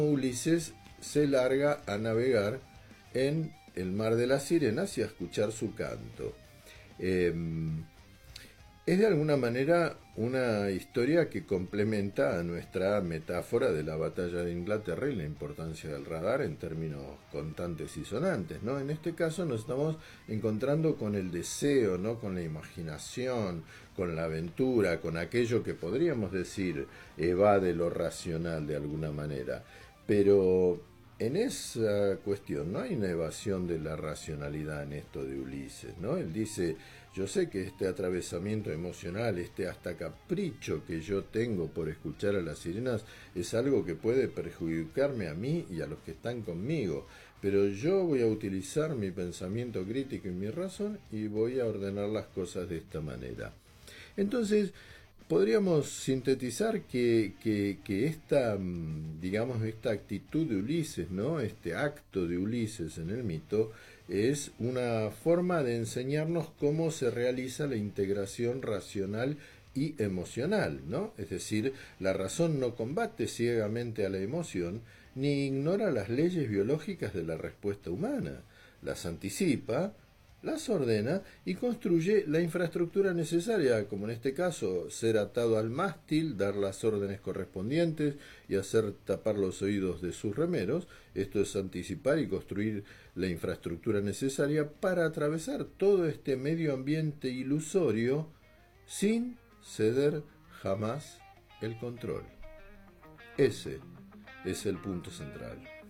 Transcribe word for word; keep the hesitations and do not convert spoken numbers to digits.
Ulises se larga a navegar en el mar de las sirenas y a escuchar su canto. Eh, es de alguna manera una historia que complementa a nuestra metáfora de la batalla de Inglaterra y la importancia del radar en términos contantes y sonantes, ¿no? En este caso nos estamos encontrando con el deseo, ¿no? Con la imaginación, con la aventura, con aquello que podríamos decir evade lo racional de alguna manera. Pero en esa cuestión no hay una evasión de la racionalidad en esto de Ulises, ¿no? Él dice, yo sé que este atravesamiento emocional, este hasta capricho que yo tengo por escuchar a las sirenas es algo que puede perjudicarme a mí y a los que están conmigo, pero yo voy a utilizar mi pensamiento crítico y mi razón y voy a ordenar las cosas de esta manera. Entonces, podríamos sintetizar que, que, que esta, digamos, esta actitud de Ulises, ¿no? Este acto de Ulises en el mito, es una forma de enseñarnos cómo se realiza la integración racional y emocional, ¿no? Es decir, la razón no combate ciegamente a la emoción, ni ignora las leyes biológicas de la respuesta humana, las anticipa, las ordena y construye la infraestructura necesaria, como en este caso, ser atado al mástil, dar las órdenes correspondientes y hacer tapar los oídos de sus remeros. Esto es anticipar y construir la infraestructura necesaria para atravesar todo este medio ambiente ilusorio sin ceder jamás el control. Ese es el punto central.